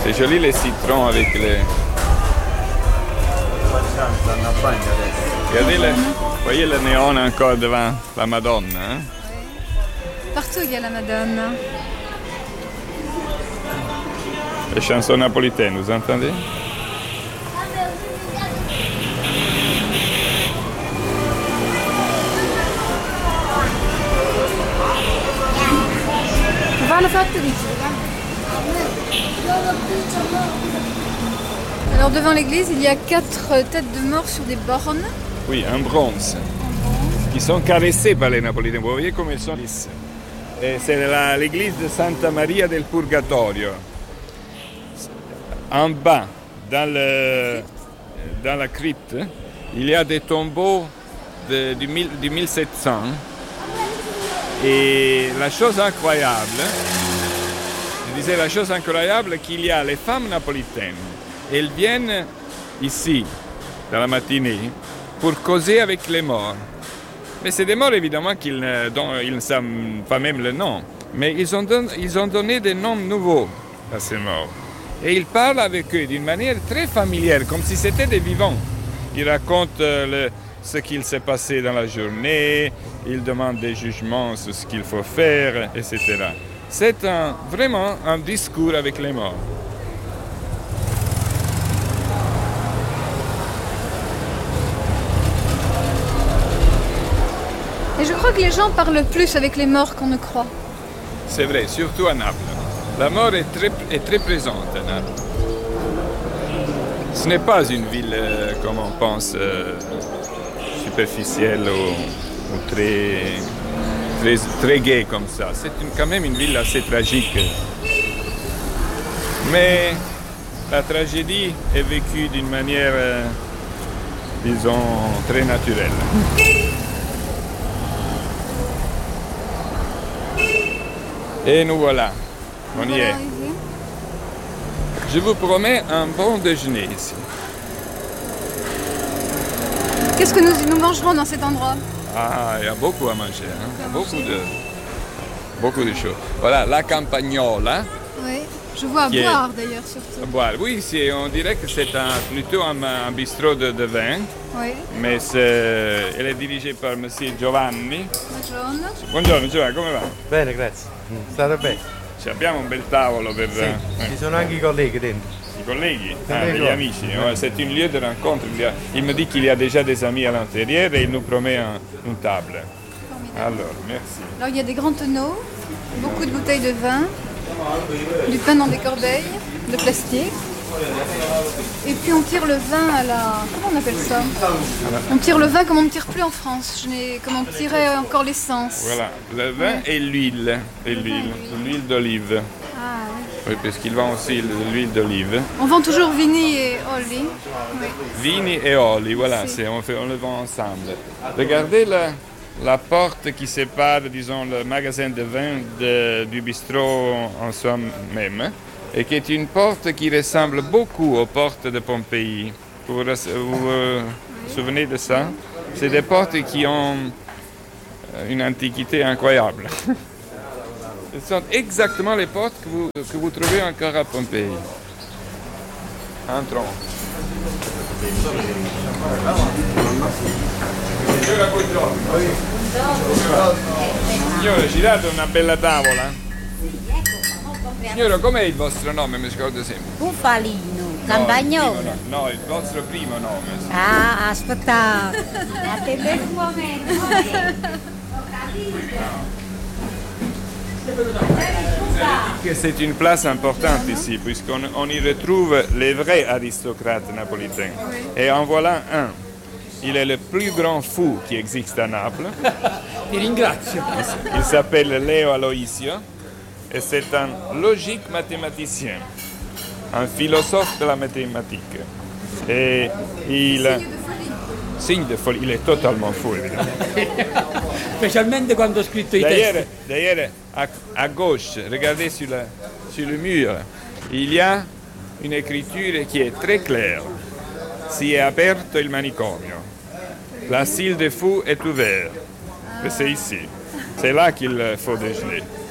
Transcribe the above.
C'est joli les citrons avec les... Regardez, voyez le néon encore devant la Madone. Hein? Partout il y a la Madone. Les chansons napolitaines, vous entendez? Alors devant l'église, il y a 4 têtes de mort sur des bornes. Oui, en bronze. Qui sont caressés par les Napolitains. Vous voyez comme ils sont lisses. Et c'est l'église de Santa Maria del Purgatorio. En bas, dans la crypte, il y a des tombeaux du 1700. Et la chose incroyable, qu'il y a les femmes napolitaines. Elles viennent ici, dans la matinée, pour causer avec les morts. Mais c'est des morts, évidemment, dont ils ne savent pas même le nom. Mais ils ont donné des noms nouveaux à ces morts. Et ils parlent avec eux d'une manière très familière, comme si c'était des vivants. Ils racontent ce qu'il s'est passé dans la journée, ils demandent des jugements sur ce qu'il faut faire, etc. C'est vraiment un discours avec les morts. Et je crois que les gens parlent plus avec les morts qu'on ne croit. C'est vrai, surtout à Naples. La mort est très présente à Naples. Ce n'est pas une ville comme on pense superficielle ou très gaie comme ça. C'est quand même une ville assez tragique. Mais la tragédie est vécue d'une manière, disons, très naturelle. Et nous voilà, on y est. Je vous promets un bon déjeuner ici. Qu'est-ce que nous mangerons dans cet endroit? Ah, il y a beaucoup à manger, hein? Beaucoup de choses. Voilà, la campagnola. Oui, je vois à boire d'ailleurs surtout. À boire, oui, on dirait que c'est plutôt un bistrot de vin. Oui. Mais elle est dirigée par Monsieur Giovanni. Buongiorno. Buongiorno Giovanni, come va? Bene, grazie. State bene? Abbiamo un bel tavolo per... Sì, ci sono anche i colleghi dentro. I colleghi? Degli amici. C'est un lieu de rencontre. Il me dit qu'il y a déjà des amis à l'intérieur et il nous promet une table. Alors, merci. Alors il y a des grands tonneaux, beaucoup de bouteilles de vin, du pain dans des corbeilles de plastique. Et puis on tire le vin à la... Comment on appelle ça? On tire le vin comme on ne tire plus en France. Comme on tirait encore l'essence. Voilà, le vin et l'huile. L'huile d'olive. Ah, oui, parce qu'ils vendent aussi l'huile d'olive. On vend toujours vini et oli. Oui. Vini et oli, voilà, on le vend ensemble. Regardez la porte qui sépare, disons, le magasin de vin du bistrot en soi-même. Et qui est une porte qui ressemble beaucoup aux portes de Pompéi. Vous vous souvenez de ça? C'est des portes qui ont une antiquité incroyable. Ce sont exactement les portes que vous trouvez encore à Pompéi. Entrons. Signore, ci date una bella tavola? Signora, com'è il vostro nome? Mi scordo sempre. Bufalino, Campagnolo. No, il vostro primo nome. Ah, aspettate. Attendete un momento. C'est une place importante ici, puisqu'on y retrouve les vrais aristocrates napolitains. Et en voilà un. Il est le plus grand fou qui existe à Naples. Ti ringrazio. Il s'appelle Leo Aloisio. Et c'est un logique mathématicien, un philosophe de la mathématique. Et signe de folie, il est totalement fou, évidemment. Specialmente quando ho scritto i testi. D'ailleurs, à gauche, regardez sur le mur, il y a une écriture qui est très claire. Si è aperto il manicomio. L'asile des fous est ouvert. Et c'est ici. C'est là qu'il faut déjeuner.